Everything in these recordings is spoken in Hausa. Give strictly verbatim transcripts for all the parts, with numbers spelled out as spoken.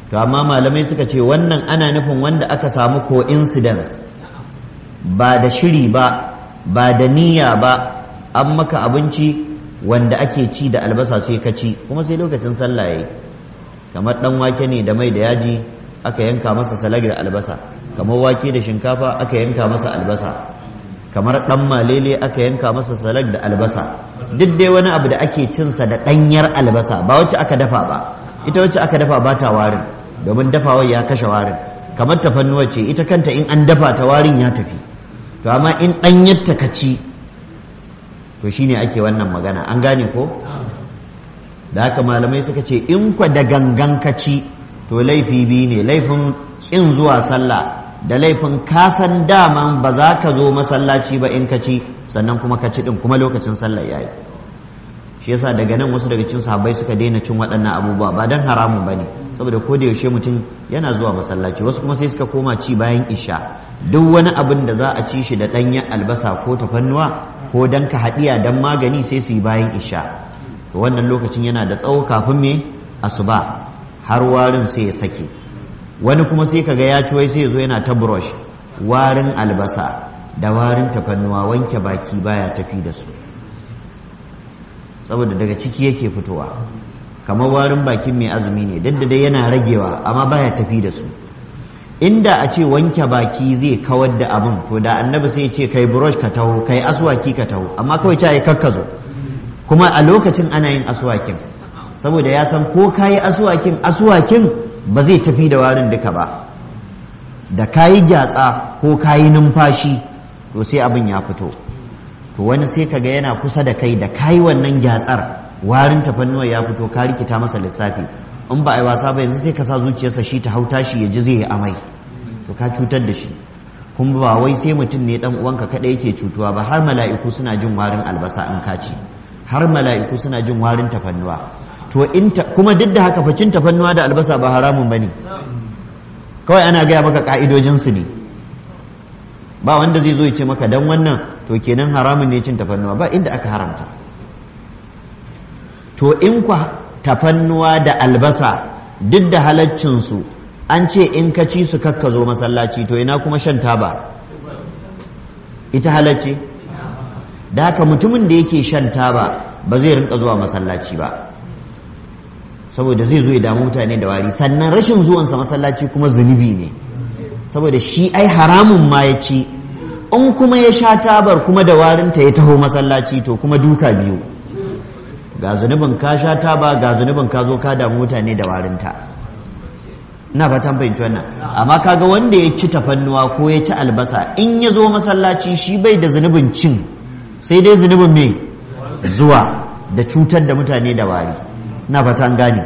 to amma malamai suka ce wannan ana nufin wanda aka samu coincidence ba da shiri ba ba da niyya ba, an maka abinci wanda ake ci da albasa sai ka ci kuma sai lokacin sallah yayi, kamar dan wake ne da mai da yaji aka yanka masa salag da albasa, kamar wake da shinkafa aka yanka masa albasa, kamar dan malele aka yanka masa salag da albasa, duk dai wani abu da ake cinsa da ɗanyar albasa ba wacce aka dafa ba, ita wacce aka dafa ba ta warin domin dafawar ya kashe warin, kamar tafannuwa ce ita kanta in an dafa ta warin ya tafi, to amma in ɗanyar ta kaci to shine ake wannan magana, an gane ko? da haka malamai suka ce in kwa da gangan kaci to laifi biyu ne, laifin ƙin zuwa sallah da laifin kasan daman ba za ka zo masallaci ba in ka ci, sannan kuma ka ci din kuma lokacin sallah ya yi. Shi yasa daga nan wasu daga cikin sahabbai suka daina cin waɗannan abubuwa ba dan haramun bane, saboda ko da yaushe mutum yana zuwa masallaci, wasu kuma sai suka koma ci bayan isha. Duk wani abin da za a ci shi da ɗanyen albasa ko tafannuwa ko dan ka haɗiya dan magani sai su yi bayan isha, to wannan lokacin yana da tsawo kafin me asuba har warin sai ya sake. Wani kuma sai kaga ya ci wai sai ya zo yana ta brush, warin albasa da warin tafannuwa wanke baki baya tafi da su, saboda daga ciki yake fitowa, kamar warin bakin mai azumi ne, duk da dai yana ragewa amma baya tafi da su. Inda a ce wanke baki zai kawar da abin, to da annabi sai ya ce kai brush ka taho, kai aswaki ka taho, amma kawai ta yi kakkazo, kuma a lokacin ana yin aswakin, saboda ya san ko kayi aswakin aswakin ba zai tafi da warin duka ba, da kayi gyatsa ko kayi numfashi to sai abin ya fito. To wani sai kaga yana kusa da kai da kayi wannan gyatsar warin tafannuwa ya fito, ka rikita masa lissafi, in ba a yi wasa ba yanzu sai ka sa zuciyarsa shi ta hauta shi ya ji zai yi amai, to ka cutar da shi. Kuma ba wai sai mutum ne dan uwanka kadai yake cutuwa ba, har mala'iku suna jin warin albasa in ka ci, har mala'iku suna jin warin tafannuwa. To in kuma duk da haka facin tafannuwa da albasa ba haramun bane, kawai ana gaya maka ka'idojinsu ne. Ba wanda zai zo ya ce maka dan wannan to kenan haramun ne cin tafannuwa, ba inda aka haramta. To in kwa tafannuwa da albasa duk da halaccinsu an ce in ka ci su kakka zo masallaci, to ina kuma shan taba, ita halacce? Da haka mutumin da yake shan taba ba zai rinka zuwa masallaci ba, saboda zai zo ya damu mutane da wari, sannan rashin zuwansa masallaci kuma zunubi ne, saboda shi ai haramun ma ya ci, in kuma ya sha tabar kuma da warinta ya taho masallaci to kuma duka biyu, ga zunubin ka sha taba ga zunubin ka zo ka damu mutane da warinta. ina fatan fahimci wannan. Amma kaga wanda ya ci tafannuwa ko ya ci albasa in ya zo masallaci shi bai da zunubin cin, sai dai zunubin mai zuwa da cutar da mutane da wari. ina fatan gane.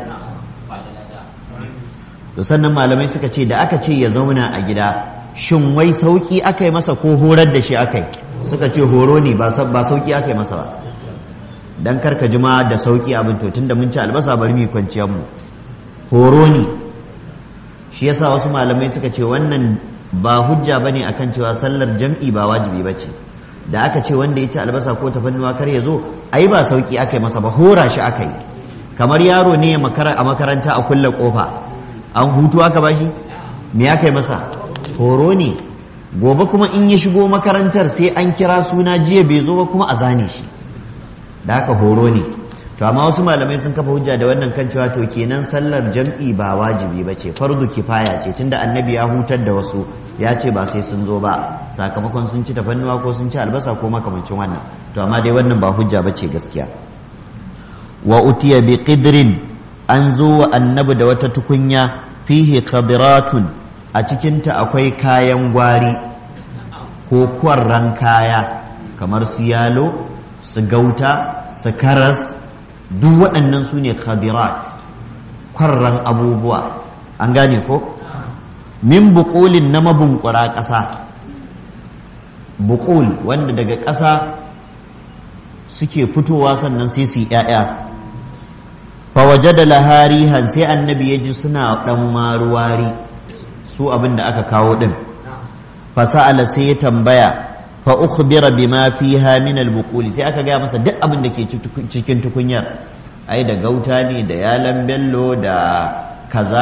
to sannan malamai suka ce da aka ce ya zauna a gida, shin wai sauki aka yi masa ko horar da shi aka yi? Suka ce horo ne, ba sauki aka yi masa ba, dan karka jima da sauki abin, to tunda mun ci albasa bari mu kwanciyar mu, horo ne. Shi yasa wasu malamai suka ce wannan ba hujja bane akan cewa sallar jam'i ba wajibi bace. Da aka ce wanda ya ci albasa ko tafannuwa kar ya zo, ai ba sauki aka yi masa ba, hora shi aka yi. Kamar yaro ne a makaranta a kulle kofa, an hutu aka bashi, me aka yi masa? Horo ne. Gobe kuma in ya shigo makarantar sai an kira suna jiya bai zo ba kuma a zane shi, da haka horo ne. To amma wasu malamai sun kafa hujja da wannan kan cewa to kenan sallar jam'i ba wajibi ba ce, fardu kifaya ce, tunda annabi ya hutar da wasu ya ce ba sai sun zo ba sakamakon sun ci tafannuwa ko sun ci albasa ko makamancin wannan. To amma dai wannan ba hujja ba ce gaskiya. Wa utiya bi qidrin, an zo wa annabi da wata tukunya, fihi khadiratun, a cikinta akwai kayan gwari ko kwarran kaya kamar su yalo, su gauta, su karas, duk waɗannan su ne khadirat, kwarran abubuwa, an gane ko? Min buƙulin na mabunkura ƙasa, buƙul wanda daga ƙasa suke fitowa sannan sai su yi ‘ya'ya. Fawaje da laharihan, sai annabi ya ji suna ɗan maruwari su abin da aka kawo ɗin. Fasa'ala sai ya tambaya, fa ukhbira bima fiha min al-buquli, sai aka gaya masa duk abin da ke cikin tukunyar, ai da gauta ne da yalan bello da kaza